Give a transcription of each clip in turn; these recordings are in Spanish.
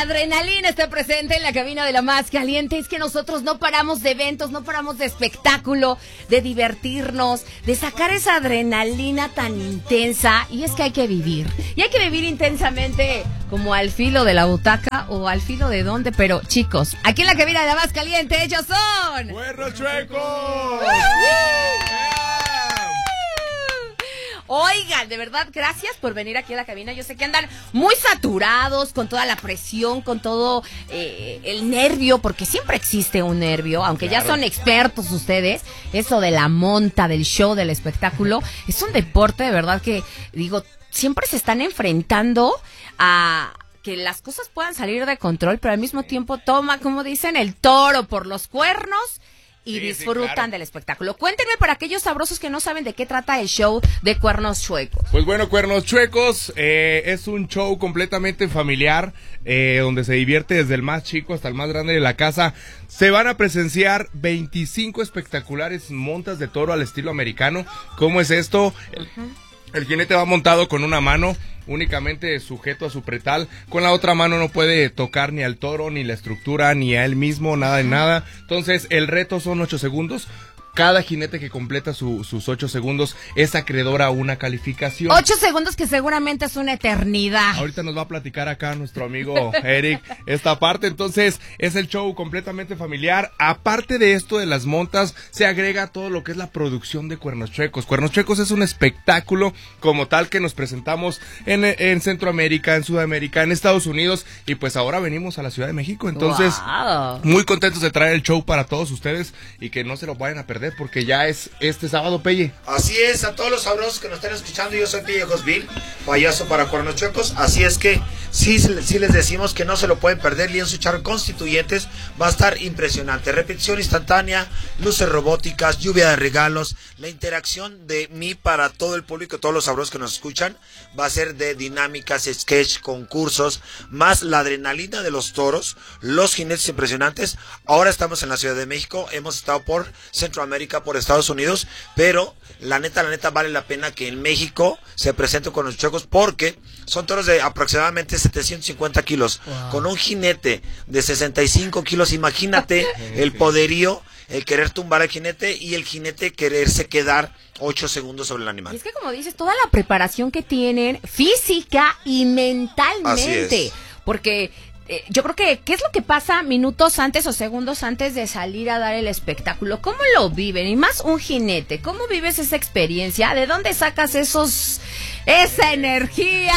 adrenalina está presente en la cabina de la más caliente. Es que nosotros no paramos de eventos, no paramos de espectáculo, de divertirnos, de sacar esa adrenalina tan intensa. Y es que hay que vivir. Y hay que vivir intensamente, como al filo de la butaca o al filo de dónde. Pero chicos, aquí en la cabina de la más caliente, ellos son... ¡Cuernos Chuecos! Oigan, de verdad, gracias por venir aquí a la cabina. Yo sé que andan muy saturados con toda la presión, con todo el nervio, porque siempre existe un nervio, aunque claro, ya son expertos ustedes. Eso de la monta, del show, del espectáculo, es un deporte de verdad que, digo, siempre se están enfrentando a que las cosas puedan salir de control, pero al mismo tiempo toma, como dicen, el toro por los cuernos y disfrutan claro, del espectáculo. Cuéntenme para aquellos sabrosos que no saben de qué trata el show de Cuernos Chuecos. Pues bueno, Cuernos Chuecos es un show completamente familiar, donde se divierte desde el más chico hasta el más grande de la casa. Se van a presenciar 25 espectaculares montas de toro al estilo americano. ¿Cómo es esto? El jinete va montado con una mano, únicamente sujeto a su pretal. Con la otra mano no puede tocar ni al toro, ni la estructura, ni a él mismo, nada de nada. Entonces el reto son 8 segundos. Cada jinete que completa sus 8 segundos es acreedor a una calificación. 8 segundos que seguramente es una eternidad. Ahorita nos va a platicar acá nuestro amigo Eric esta parte. Entonces es el show completamente familiar. Aparte de esto de las montas, se agrega todo lo que es la producción de Cuernos Chuecos. Cuernos Chuecos es un espectáculo como tal que nos presentamos en Centroamérica, en Sudamérica, en Estados Unidos, y pues ahora venimos a la Ciudad de México. Entonces, muy contentos de traer el show para todos ustedes y que no se lo vayan a perder, porque ya es este sábado, Pelle. Así es, a todos los sabrosos que nos están escuchando, yo soy Pelle Josville, payaso para Cuernos Chuecos, así es que sí les decimos que no se lo pueden perder. Lienzo Charro Constituyentes va a estar impresionante, repetición instantánea, luces robóticas, lluvia de regalos, la interacción de mí para todo el público, todos los sabrosos que nos escuchan, va a ser de dinámicas, sketch, concursos, más la adrenalina de los toros, los jinetes impresionantes. Ahora estamos en la Ciudad de México, hemos estado por Centroamérica, por Estados Unidos, pero la neta vale la pena que en México se presente con los Chuecos, porque son toros de aproximadamente 750 kilos, con un jinete de 65 kilos, imagínate el poderío, el querer tumbar al jinete y el jinete quererse quedar 8 segundos sobre el animal. Y es que como dices, toda la preparación que tienen, física y mentalmente, porque... yo creo que, ¿qué es lo que pasa minutos antes o segundos antes de salir a dar el espectáculo? ¿Cómo lo viven? Y más un jinete, ¿cómo vives esa experiencia? ¿De dónde sacas esa energía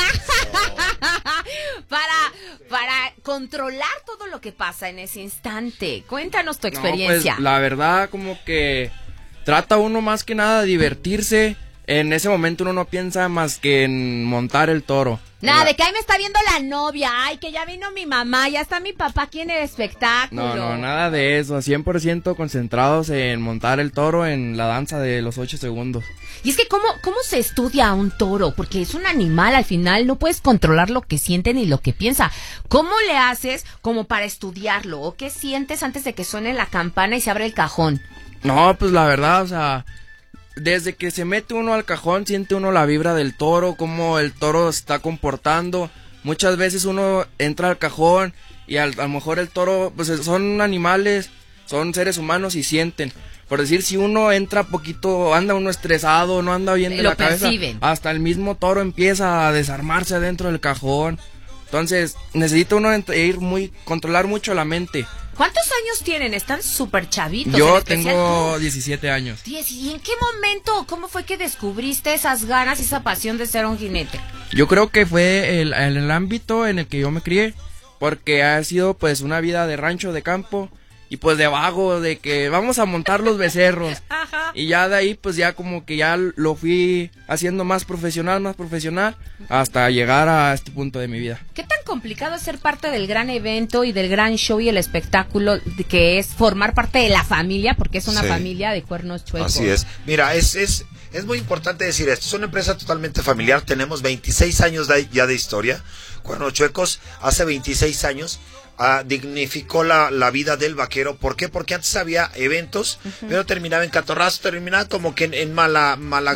para controlar todo lo que pasa en ese instante? Cuéntanos tu experiencia. No, pues, la verdad, como que trata uno más que nada de divertirse. En ese momento uno no piensa más que en montar el toro. Nada, de que ahí me está viendo la novia, ay, que ya vino mi mamá, ya está mi papá aquí en el espectáculo. No, nada de eso, 100% concentrados en montar el toro, en la danza de los 8 segundos. Y es que ¿cómo se estudia a un toro? Porque es un animal, al final no puedes controlar lo que siente ni lo que piensa. ¿Cómo le haces como para estudiarlo? ¿O qué sientes antes de que suene la campana y se abre el cajón? No, pues la verdad, o sea... desde que se mete uno al cajón, siente uno la vibra del toro, cómo el toro se está comportando. Muchas veces uno entra al cajón y a lo mejor el toro, pues son animales, son seres humanos y sienten. Por decir, si uno entra poquito, anda uno estresado, no anda bien de la cabeza, hasta el mismo toro empieza a desarmarse adentro del cajón. Entonces, necesita uno controlar mucho la mente. ¿Cuántos años tienen? Están súper chavitos. Yo tengo 17 años. ¿Y en qué momento, cómo fue que descubriste esas ganas y esa pasión de ser un jinete? Yo creo que fue el ámbito en el que yo me crié, porque ha sido pues una vida de rancho, de campo, y pues de vago, de que vamos a montar los becerros. Ajá. Y ya de ahí pues ya como que ya lo fui haciendo más profesional, hasta llegar a este punto de mi vida. ¿Qué tan complicado es ser parte del gran evento y del gran show y el espectáculo que es formar parte de la familia? Porque es una familia de Cuernos Chuecos. Así es. Mira, es muy importante decir esto. Es una empresa totalmente familiar. Tenemos 26 años ya de historia. Cuernos Chuecos hace 26 años dignificó la vida del vaquero. ¿Por qué? Porque antes había eventos, pero terminaba en catorrazo, terminaba como que en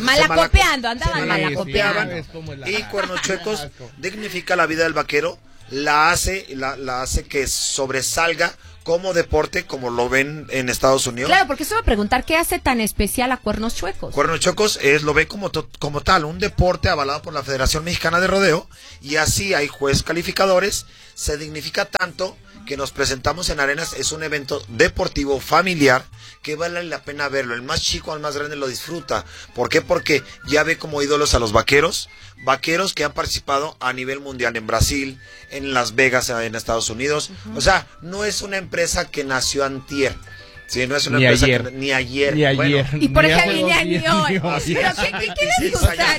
malacopeando, andaban malacopeaban. Y Cuernos Chuecos dignifica la vida del vaquero, la hace que sobresalga como deporte, como lo ven en Estados Unidos. Claro, porque eso me preguntar, ¿qué hace tan especial a Cuernos Chuecos? Cuernos Chuecos lo ve como tal, un deporte avalado por la Federación Mexicana de Rodeo, y así hay jueces calificadores, se dignifica tanto que nos presentamos en arenas, es un evento deportivo familiar que vale la pena verlo, el más chico al más grande lo disfruta. ¿Por qué? Porque ya ve como ídolos a los vaqueros que han participado a nivel mundial en Brasil, en Las Vegas, en Estados Unidos. O sea, no es una empresa que nació antier. Sí, no es una empresa que ni ayer. Bueno, y por ejemplo, ni hoy. Pero ¿qué les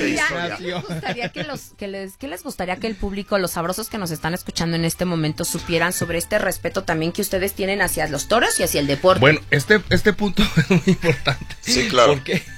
gustaría? ¿Qué les gustaría que el público, los sabrosos que nos están escuchando en este momento, supieran sobre este respeto también que ustedes tienen hacia los toros y hacia el deporte? Bueno, este punto es muy importante. Sí, claro. ¿Por qué?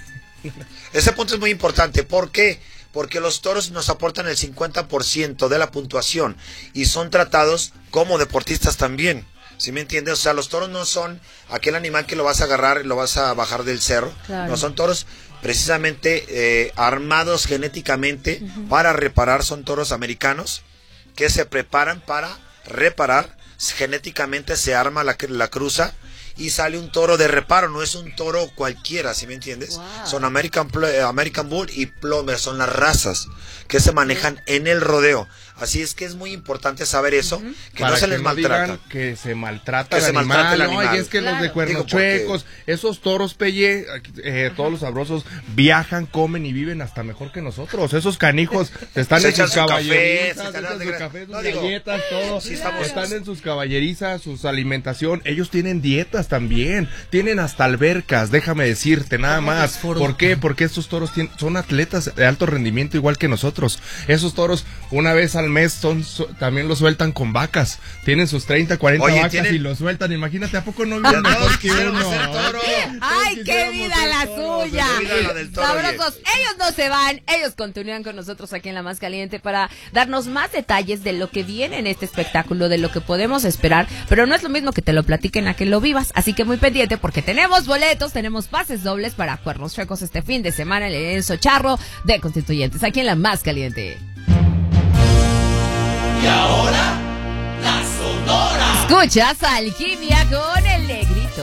Ese punto es muy importante. ¿Por qué? Porque los toros nos aportan el 50% de la puntuación y son tratados como deportistas también. ¿Sí me entiendes? O sea, los toros no son aquel animal que lo vas a agarrar y lo vas a bajar del cerro. Claro. No, son toros precisamente armados genéticamente para reparar. Son toros americanos que se preparan para reparar. Genéticamente se arma la cruza y sale un toro de reparo. No es un toro cualquiera, ¿sí me entiendes? Wow. Son American Bull y Plummer, son las razas que se manejan en el rodeo. Así es que es muy importante saber eso, que para no se les maltrata. Digan que se maltrata el animal. No, y es que los de Cuernos Chuecos, esos toros, Pelle, todos los sabrosos, viajan, comen y viven hasta mejor que nosotros. Esos canijos están en sus caballerizas, sus galletas, todo. Sí, están en sus caballerizas, sus alimentación. Ellos tienen dietas también, tienen hasta albercas, déjame decirte, nada más. ¿Por qué? Porque estos toros son atletas de alto rendimiento igual que nosotros. Esos toros, una vez al mes también los sueltan con vacas. Tienen sus 30, 40 vacas y los sueltan. Imagínate, ¿a poco no viven mejor que uno? ¡Ay, qué vida la suya! Sabrosos, ellos no se van, ellos continúan con nosotros aquí en La Más Caliente para darnos más detalles de lo que viene en este espectáculo, de lo que podemos esperar, pero no es lo mismo que te lo platiquen a que lo vivas, así que muy pendiente porque tenemos boletos, tenemos pases dobles para Cuernos Chuecos este fin de semana en el Enzo Charro de Constituyentes, aquí en La Más Caliente. Y ahora, la Sonora. Escuchas Alquimia con